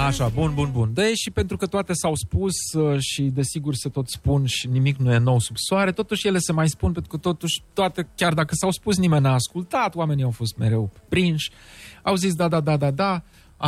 Așa, bun. Da, și pentru că toate s-au spus și desigur se tot spun și nimic nu e nou sub soare, totuși ele se mai spun, pentru că totuși toate, chiar dacă s-au spus, nimeni n-a ascultat, oamenii au fost mereu prinși, au zis da,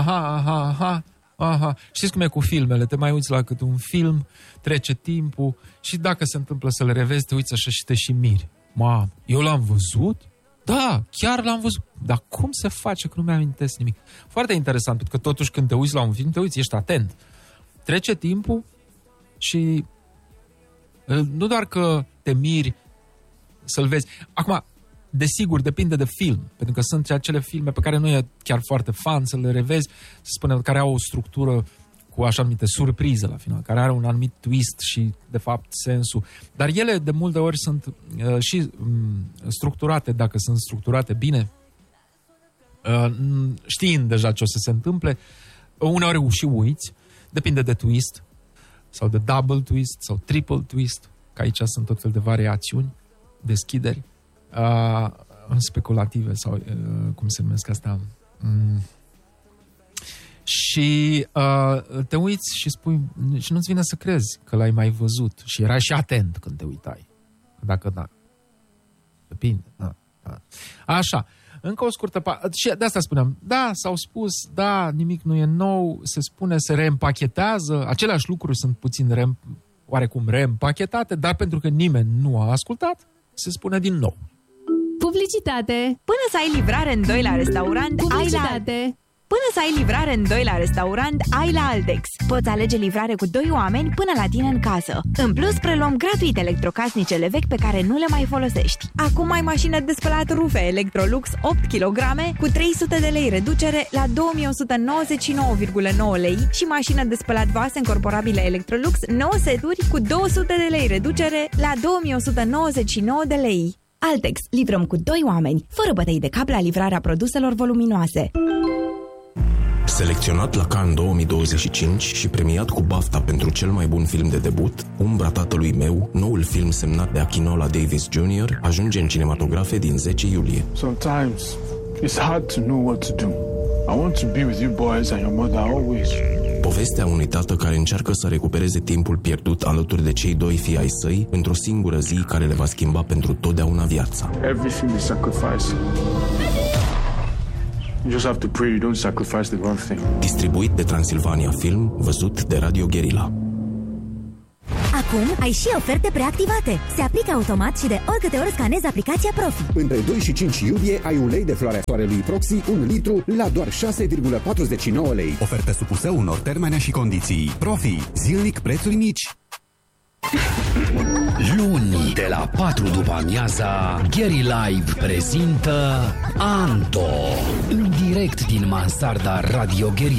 aha. Știți cum e cu filmele, te mai uiți la câte un film, trece timpul și dacă se întâmplă să le revezi, te uiți așa și te și miri. Mamă, eu l-am văzut? Da, chiar l-am văzut. Dar cum se face că nu mi-amintesc nimic? Foarte interesant, pentru că totuși când te uiți la un film, te uiți, ești atent. Trece timpul și nu doar că te miri să-l vezi. Acum, desigur, depinde de film, pentru că sunt acele filme pe care nu e chiar foarte fan să le revezi, să spunem, care au o structură cu așa numite surpriză la final, care are un anumit twist și, de fapt, sensul. Dar ele, de multe ori, sunt și structurate, dacă sunt structurate bine, știind deja ce o să se întâmple, uneori și uiți, depinde de twist, sau de double twist, sau triple twist, că aici sunt tot fel de variațiuni, deschideri, speculative, sau cum se numesc asta... Și te uiți și spui, și nu-ți vine să crezi că l-ai mai văzut. Și erai și atent când te uitai. Dacă da. Depinde. Da. Așa. Încă o scurtă și de asta spuneam. Da, s-au spus, da, nimic nu e nou, se spune, se reîmpachetează. Aceleași lucruri sunt puțin oarecum reîmpachetate, dar pentru că nimeni nu a ascultat, se spune din nou. Publicitate. Până să ai livrare în 2 la restaurant, Publicitate. Până să ai livrare în 2 la restaurant, ai la Altex. Poți alege livrare cu 2 oameni până la tine în casă. În plus, preluăm gratuit electrocasnicele vechi pe care nu le mai folosești. Acum ai mașină de spălat rufe Electrolux 8 kg cu 300 de lei reducere la 2199,9 lei și mașină de spălat vase încorporabile Electrolux 9 seturi cu 200 de lei reducere la 2199 de lei. Altex. Livrăm cu 2 oameni, fără bătăi de cap la livrarea produselor voluminoase. Selecționat la Cannes 2025 și premiat cu BAFTA pentru cel mai bun film de debut, Umbra tatălui meu, noul film semnat de Akinola Davis Jr., ajunge în cinematografe din 10 iulie. Sometimes it's hard to know what to do. I want to be with you boys and your mother always. Povestea unui tată care încearcă să recupereze timpul pierdut alături de cei 2 fii ai săi într-o singură zi care le va schimba pentru totdeauna viața. Everything is sacrifice. You just have to pray you don't sacrifice the wrong thing. Distribuit de Transilvania Film, văzut de Radio Guerilla. Acum ai și oferte preactivate. Se aplică automat și de oricâte ori scanezi aplicația Profi. Între 2 și 5 iulie ai ulei de floarea soarelui Proxy 1 litru la doar 6,49 lei. Ofertă supusă unor termene și condiții. Profi, zilnic prețuri mici. Luni, de la 4 după amiaza, Gary Live prezintă Anto, în direct din mansarda Radio Guerilla.